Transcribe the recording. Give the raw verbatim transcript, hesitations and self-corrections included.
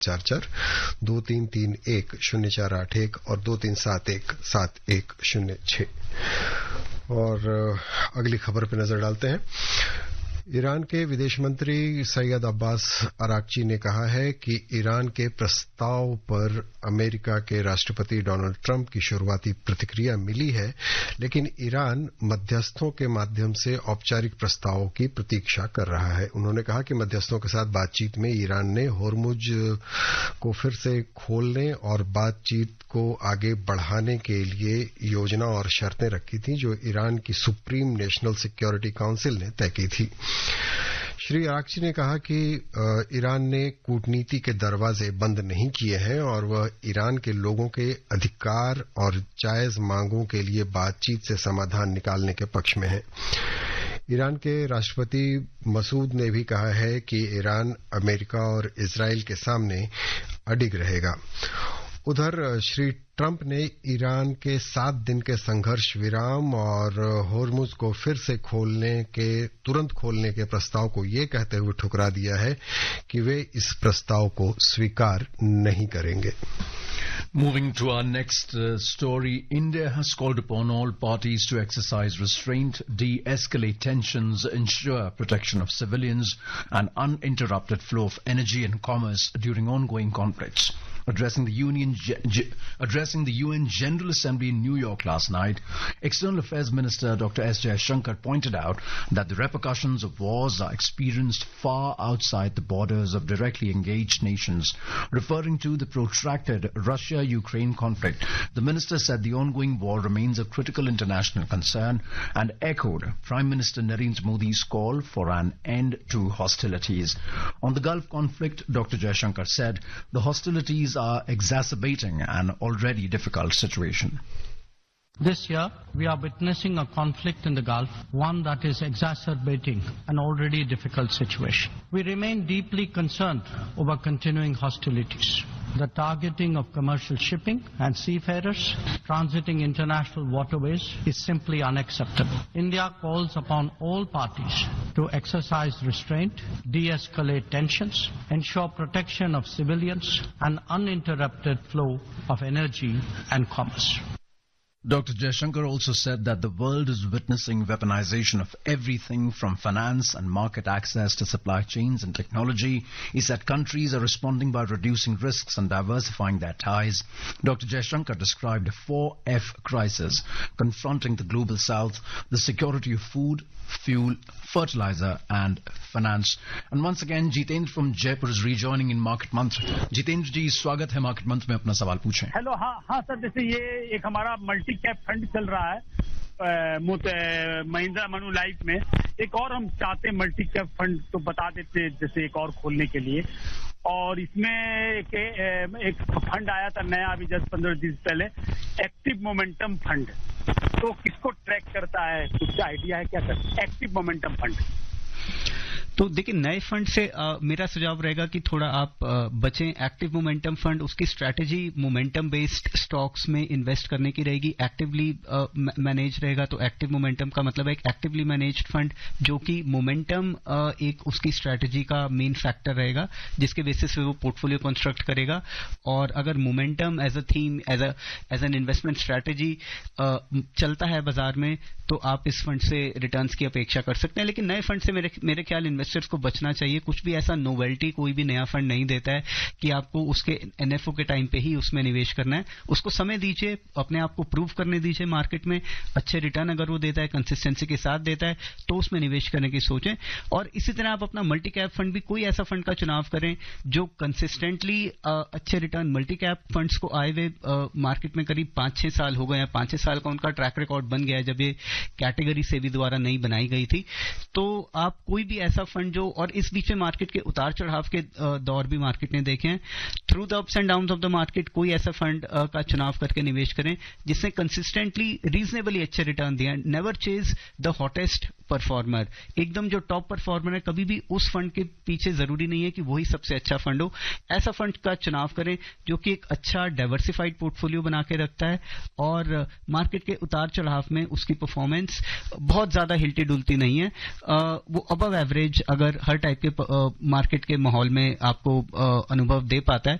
चार चार दो तीन तीन एक शून्य चार आठ एक और दो तीन सात एक सात एक शून्य छह। और अगली खबर पर नजर डालते हैं। ईरान के विदेश मंत्री सैयद अब्बास अराक्ची ने कहा है कि ईरान के प्रस्ताव पर अमेरिका के राष्ट्रपति डोनाल्ड ट्रंप की शुरुआती प्रतिक्रिया मिली है, लेकिन ईरान मध्यस्थों के माध्यम से औपचारिक प्रस्तावों की प्रतीक्षा कर रहा है। उन्होंने कहा कि मध्यस्थों के साथ बातचीत में ईरान ने होर्मुज को फिर से खोलने और बातचीत को आगे बढ़ाने के लिए योजना और शर्तें रखी थी, जो ईरान की सुप्रीम नेशनल सिक्योरिटी काउंसिल ने तय की थी। श्री अराक्ची ने कहा कि ईरान ने कूटनीति के दरवाजे बंद नहीं किए हैं और वह ईरान के लोगों के अधिकार और जायज मांगों के लिए बातचीत से समाधान निकालने के पक्ष में है। ईरान के राष्ट्रपति मसूद ने भी कहा है कि ईरान अमेरिका और इजराइल के सामने अडिग रहेगा। उधर श्री ट्रंप ने ईरान के सात दिन के संघर्ष विराम और होर्मुज को फिर से खोलने के तुरंत खोलने के प्रस्ताव को ये कहते हुए ठुकरा दिया है कि वे इस प्रस्ताव को स्वीकार नहीं करेंगे। Moving to our next uh, story, India has called upon all parties to exercise restraint, de-escalate tensions, ensure protection of civilians and uninterrupted flow of energy and commerce during ongoing conflicts. Addressing the Union, addressing the U N General Assembly in New York last night, External Affairs Minister Doctor S. Jaishankar pointed out that the repercussions of wars are experienced far outside the borders of directly engaged nations. Referring to the protracted Russia-Ukraine conflict, the minister said the ongoing war remains a critical international concern and echoed Prime Minister Narendra Modi's call for an end to hostilities. On the Gulf conflict, Doctor Jaishankar said the hostilities are exacerbating an already difficult situation. This year, we are witnessing a conflict in the Gulf, one that is exacerbating an already difficult situation. We remain deeply concerned over continuing hostilities. The targeting of commercial shipping and seafarers transiting international waterways is simply unacceptable. India calls upon all parties to exercise restraint, de-escalate tensions, ensure protection of civilians, and uninterrupted flow of energy and commerce. Doctor Jaishankar also said that the world is witnessing weaponization of everything from finance and market access to supply chains and technology. He said countries are responding by reducing risks and diversifying their ties. Doctor Jaishankar described a four F crisis confronting the global south: the security of food, fuel, fertilizer and finance. And once again, Jitendra from Jaipur is rejoining in Market Mantra. Jitendra ji, स्वागत है Market Mantra में, अपना सवाल पूछें। Hello, हाँ हाँ sir, जैसे ये एक हमारा मल्टी कैप फंड चल रहा है महिंद्रा मनु लाइफ में, एक और हम चाहते हैं मल्टी कैप फंड, तो बता देते जैसे एक और खोलने के लिए। और इसमें एक, एक फंड आया था नया अभी जस्ट पंद्रह दिन पहले, एक्टिव मोमेंटम फंड, तो किसको ट्रैक करता है, कुछ आइडिया है क्या सर? Active momentum fund. तो देखिए, नए फंड से आ, मेरा सुझाव रहेगा कि थोड़ा आप आ, बचें। एक्टिव मोमेंटम फंड, उसकी स्ट्रैटेजी मोमेंटम बेस्ड स्टॉक्स में इन्वेस्ट करने की रहेगी, एक्टिवली मैनेज रहेगा। तो एक्टिव मोमेंटम का मतलब है एक एक्टिवली मैनेज्ड फंड जो कि मोमेंटम एक उसकी स्ट्रैटेजी का मेन फैक्टर रहेगा, जिसके बेसिस पे वो पोर्टफोलियो कंस्ट्रक्ट करेगा। और अगर momentum as a theme, as a as an investment strategy चलता है बाजार में, तो आप इस फंड से रिटर्न्स की अपेक्षा कर सकते हैं। लेकिन नए फंड से मेरे मेरे ख्याल इन्वेस्टर्स को बचना चाहिए। कुछ भी ऐसा नोवेल्टी कोई भी नया फंड नहीं देता है कि आपको उसके एनएफओ के टाइम पे ही उसमें निवेश करना है। उसको समय दीजिए, अपने आप को प्रूव करने दीजिए मार्केट में। अच्छे रिटर्न अगर वो देता है, कंसिस्टेंसी के साथ देता है, तो उसमें निवेश करने की सोचें। और इसी तरह आप अपना मल्टी कैप फंड भी कोई ऐसा फंड का चुनाव करें जो कंसिस्टेंटली अच्छे रिटर्न, मल्टी कैप फंड्स को आए हुए मार्केट में करीब पांच छह साल हो गए हैं, पांच छह साल का उनका ट्रैक रिकॉर्ड बन गया है जब ये कैटेगरी सेबी द्वारा नहीं बनाई गई थी। तो आप कोई भी ऐसा फंड जो, और इस बीच में मार्केट के उतार चढ़ाव के दौर भी मार्केट ने देखे हैं, through the ups and downs of the market कोई ऐसा फंड uh, का चुनाव करके निवेश करें जिसने कंसिस्टेंटली रीजनेबली अच्छे रिटर्न दिए। Never chase the hottest performer. एकदम जो टॉप परफॉर्मर है कभी भी उस फंड के पीछे जरूरी नहीं है कि वही सबसे अच्छा फंड हो। ऐसा फंड का चुनाव करें जो कि एक अच्छा डाइवर्सिफाइड पोर्टफोलियो बना के रखता है और मार्केट के उतार चढ़ाव में उसकी परफॉर्मेंस बहुत ज्यादा हिलती डुलती नहीं है। uh, वो अबव एवरेज अगर हर टाइप के मार्केट के माहौल में आपको uh, अनुभव दे पाता है